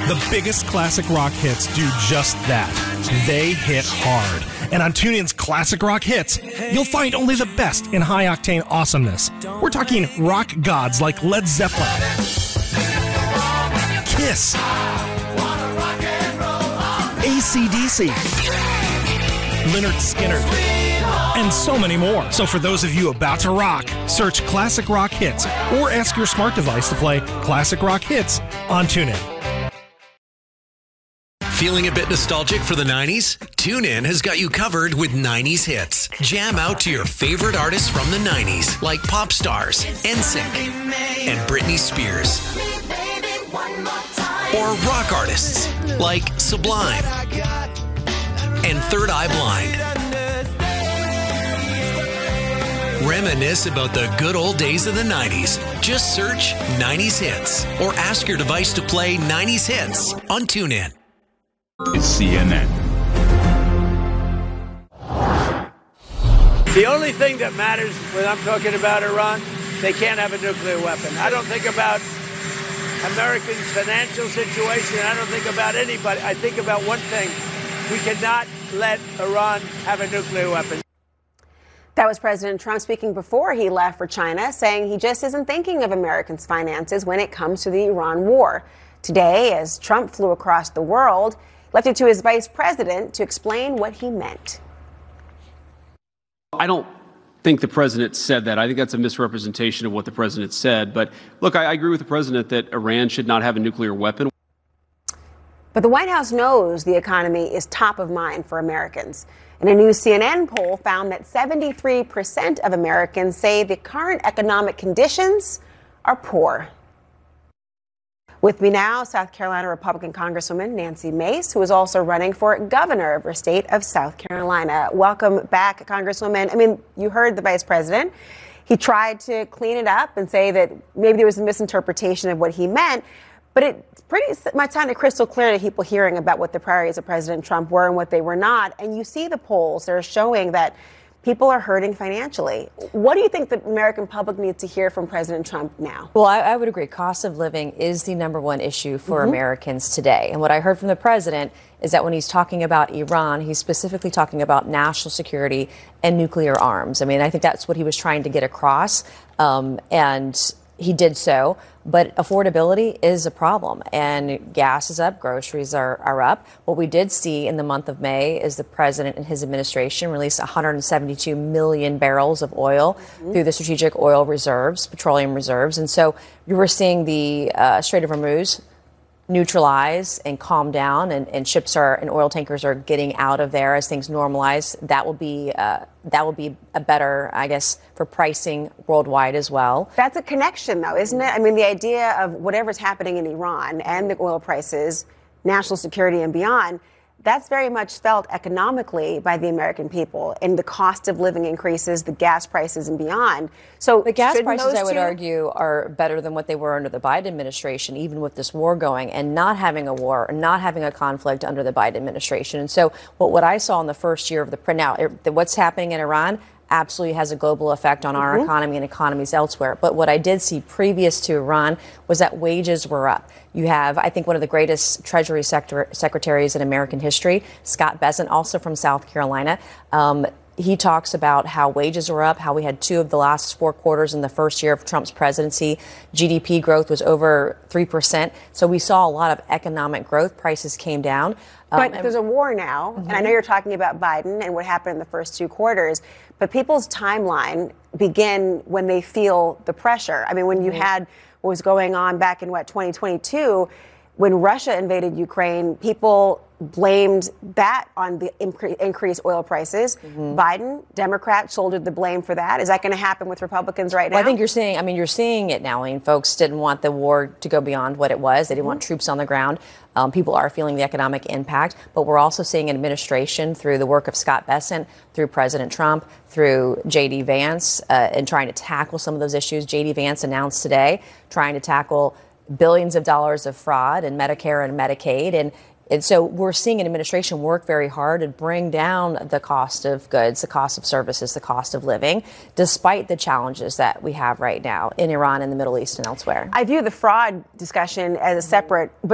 The biggest classic rock hits do just that. They hit hard. And on TuneIn's Classic Rock Hits, you'll find only the best in high-octane awesomeness. We're talking rock gods like Led Zeppelin, Kiss, AC/DC, Lynyrd Skynyrd, and so many more. So for those of you about to rock, search Classic Rock Hits or ask your smart device to play Classic Rock Hits on TuneIn. Feeling a bit nostalgic for the 90s? TuneIn has got you covered with 90s hits. Jam out to your favorite artists from the 90s, like pop stars, NSYNC, and Britney Spears. Or rock artists, like Sublime and Third Eye Blind. Reminisce about the good old days of the 90s. Just search 90s Hits or ask your device to play 90s Hits on TuneIn. It's CNN. The only thing that matters when I'm talking about Iran, they can't have a nuclear weapon. I don't think about Americans' financial situation. I don't think about anybody. I think about one thing. We cannot let Iran have a nuclear weapon. That was President Trump speaking before he left for China, saying he just isn't thinking of Americans' finances when it comes to the Iran war. Today, as Trump flew across the world, left it to his vice president to explain what he meant. I don't think the president said that. I think that's a misrepresentation of what the president said. But look, I agree with the president that Iran should not have a nuclear weapon. But the White House knows the economy is top of mind for Americans. And a new CNN poll found that 73% of Americans say the current economic conditions are poor. With me now, South Carolina Republican Congresswoman Nancy Mace, who is also running for governor of her state of South Carolina. Welcome back, Congresswoman. I mean, you heard the vice president. He tried to clean it up and say that maybe there was a misinterpretation of what he meant, but it pretty much sounded crystal clear to people hearing about what the priorities of President Trump were and what they were not. And you see the polls, they're showing that people are hurting financially. What do you think the American public needs to hear from President Trump now? Well, I would agree. Cost of living is the number one issue for Americans today. And what I heard from the president is that when he's talking about Iran, he's specifically talking about national security and nuclear arms. I mean, I think that's what he was trying to get across. And he did so. But affordability is a problem, and gas is up, groceries are up. What we did see in the month of May is the president and his administration released 172 million barrels of oil through the strategic oil reserves, petroleum reserves. And so you were seeing the Strait of Hormuz neutralize and calm down, and ships and oil tankers are getting out of there as things normalize. That will be a better, I guess, for pricing worldwide as well. That's a connection, though, isn't it? I mean, the idea of whatever's happening in Iran and the oil prices, national security and beyond, that's very much felt economically by the American people, and the cost of living increases, the gas prices and beyond. So the gas prices, I would argue, are better than what they were under the Biden administration, even with this war going and not having a war, and not having a conflict under the Biden administration. And so what I saw in the first year of what's happening in Iran absolutely has a global effect on our economy and economies elsewhere. But what I did see previous to Iran was that wages were up. You have, I think, one of the greatest Treasury secretaries in American history, Scott Bessent, also from South Carolina. He talks about how wages were up, how we had 2 of the last 4 quarters in the first year of Trump's presidency. GDP growth was over 3%. So we saw a lot of economic growth. Prices came down. But there's a war now, and I know you're talking about Biden and what happened in the first 2 quarters, but people's timeline begin when they feel the pressure. I mean, when you had what was going on back in, 2022, when Russia invaded Ukraine, people blamed that on the increased oil prices. Biden, Democrats, shouldered the blame for that. Is that going to happen with Republicans right now? Well, I think you're seeing it now. I mean, folks didn't want the war to go beyond what it was. They didn't want troops on the ground. People are feeling the economic impact, but we're also seeing an administration through the work of Scott Bessent, through President Trump, through J.D. Vance, and trying to tackle some of those issues. J.D. Vance announced today trying to tackle billions of dollars of fraud in Medicare and Medicaid. And so we're seeing an administration work very hard to bring down the cost of goods, the cost of services, the cost of living, despite the challenges that we have right now in Iran and the Middle East and elsewhere. I view the fraud discussion as a separate